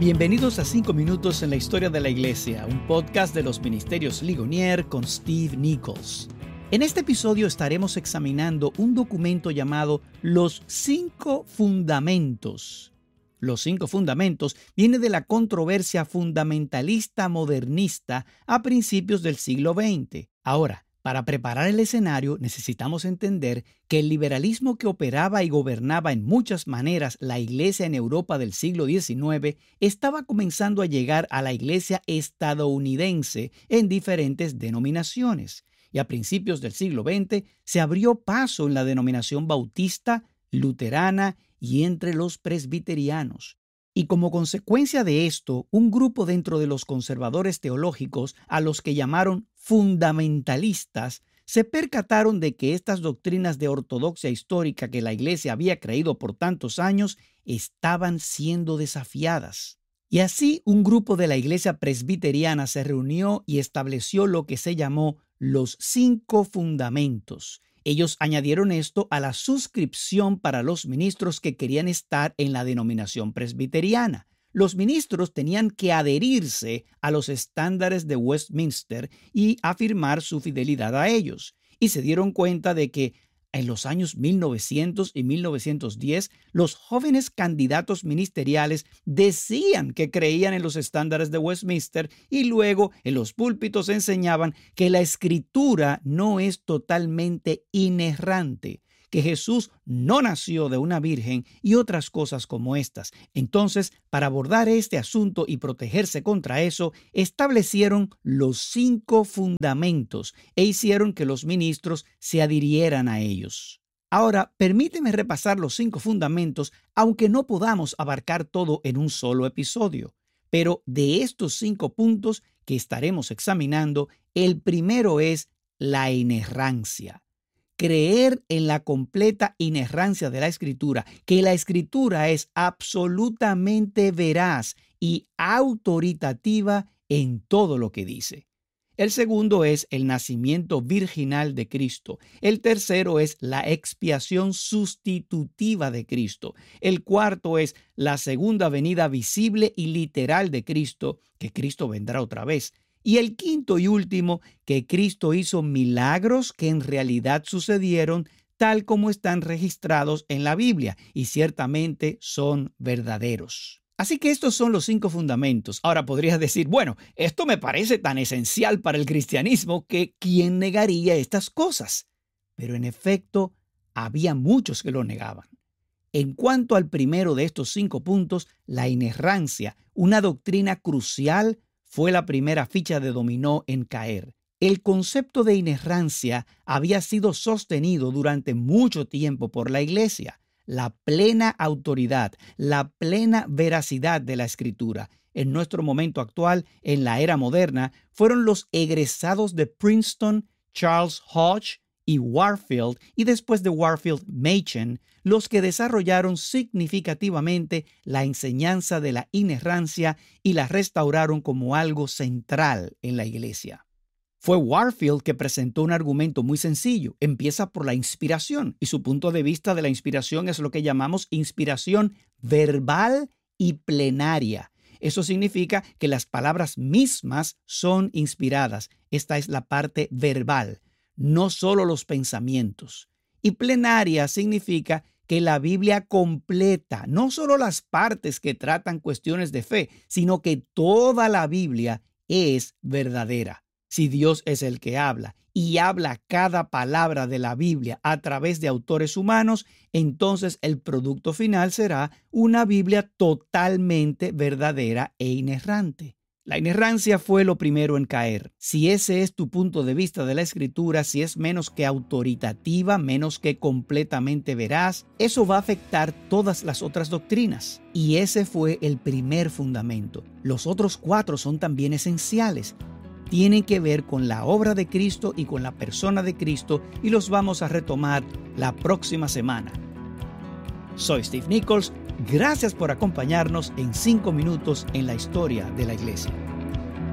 Bienvenidos a 5 minutos en la historia de la iglesia, un podcast de los Ministerios Ligonier con Steve Nichols. En este episodio estaremos examinando un documento llamado Los 5 Fundamentos. Los 5 Fundamentos viene de la controversia fundamentalista modernista a principios del siglo XX. Ahora, para preparar el escenario, necesitamos entender que el liberalismo que operaba y gobernaba en muchas maneras la iglesia en Europa del siglo XIX estaba comenzando a llegar a la iglesia estadounidense en diferentes denominaciones. Y a principios del siglo XX se abrió paso en la denominación bautista, luterana y entre los presbiterianos. Y como consecuencia de esto, un grupo dentro de los conservadores teológicos, a los que llamaron fundamentalistas, se percataron de que estas doctrinas de ortodoxia histórica que la Iglesia había creído por tantos años estaban siendo desafiadas. Y así un grupo de la Iglesia presbiteriana se reunió y estableció lo que se llamó los 5 Fundamentos. Ellos añadieron esto a la suscripción para los ministros que querían estar en la denominación presbiteriana. Los ministros tenían que adherirse a los estándares de Westminster y afirmar su fidelidad a ellos. Y se dieron cuenta de que en los años 1900 y 1910, los jóvenes candidatos ministeriales decían que creían en los estándares de Westminster y luego en los púlpitos enseñaban que la Escritura no es totalmente inerrante, que Jesús no nació de una virgen y otras cosas como estas. Entonces, para abordar este asunto y protegerse contra eso, establecieron los 5 fundamentos e hicieron que los ministros se adhirieran a ellos. Ahora, permíteme repasar los 5 fundamentos, aunque no podamos abarcar todo en un solo episodio. Pero de estos 5 puntos que estaremos examinando, el primero es la inerrancia. Creer en la completa inerrancia de la Escritura, que la Escritura es absolutamente veraz y autoritativa en todo lo que dice. El segundo es el nacimiento virginal de Cristo. El tercero es la expiación sustitutiva de Cristo. El cuarto es la segunda venida visible y literal de Cristo, que Cristo vendrá otra vez. Y el quinto y último, que Cristo hizo milagros que en realidad sucedieron tal como están registrados en la Biblia y ciertamente son verdaderos. Así que estos son los 5 fundamentos. Ahora podrías decir, bueno, esto me parece tan esencial para el cristianismo que ¿quién negaría estas cosas? Pero en efecto, había muchos que lo negaban. En cuanto al primero de estos 5 puntos, la inerrancia, una doctrina crucial, fue la primera ficha de dominó en caer. El concepto de inerrancia había sido sostenido durante mucho tiempo por la Iglesia. La plena autoridad, la plena veracidad de la Escritura. En nuestro momento actual, en la era moderna, fueron los egresados de Princeton, Charles Hodge y Warfield, y después de Warfield, Machen, los que desarrollaron significativamente la enseñanza de la inerrancia y la restauraron como algo central en la iglesia. Fue Warfield que presentó un argumento muy sencillo. Empieza por la inspiración, y su punto de vista de la inspiración es lo que llamamos inspiración verbal y plenaria. Eso significa que las palabras mismas son inspiradas. Esta es la parte verbal, no solo los pensamientos. Y plenaria significa que la Biblia completa, no solo las partes que tratan cuestiones de fe, sino que toda la Biblia es verdadera. Si Dios es el que habla y habla cada palabra de la Biblia a través de autores humanos, entonces el producto final será una Biblia totalmente verdadera e inerrante. La inerrancia fue lo primero en caer. Si ese es tu punto de vista de la Escritura, si es menos que autoritativa, menos que completamente veraz, eso va a afectar todas las otras doctrinas. Y ese fue el primer fundamento. Los otros 4 son también esenciales. Tienen que ver con la obra de Cristo y con la persona de Cristo, y los vamos a retomar la próxima semana. Soy Steve Nichols. Gracias por acompañarnos en 5 minutos en la historia de la iglesia.